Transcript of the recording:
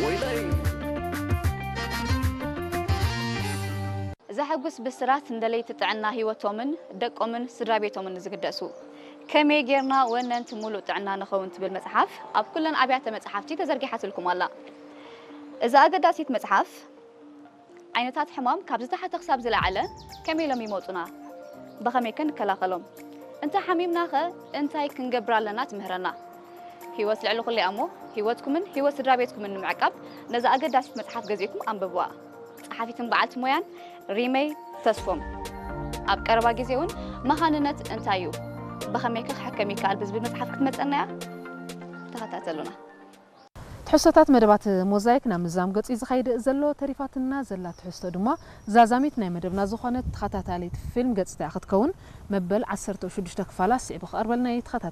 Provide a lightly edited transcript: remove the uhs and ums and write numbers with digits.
زحقوس بسرات ندلي تطعنا هيوتومن دقومن سدرابيتومن زقدسو كمي غيرنا وننت مولو طعنا نخون تبل مصحف اب كلن ابيات مصحفتي تزرغيحات لكم الله اذا اقداسيت مصحف عينتات حمام كاب زتحت حساب زلعله كمي لم يموتنا بخمي كن كلاخلهم انت حميمناخ انتي كنقبر لنا تمهرنا هيوت لعلو كل امو هيوتكمن هيوت سدرابيتكمن معقب نذا اقداسيت مصحف غزيكم انببوا صحافيتن بعلت مويان ريمي تسفم اب قربا غزيون مخاننت انتايو بخميك حكمي كالبز بالمصحف كتمصنا تخاتاتلونا تحسوتات مدبات موزايك نامزام قص يزخيد زلو تريفاتنا زلات تحسو دما زازاميت ناي مدبنا زخونه تخاتاتاليت فيلم قص تاخذ كون مبل 16 كفالاس يبخ 40 تخاتات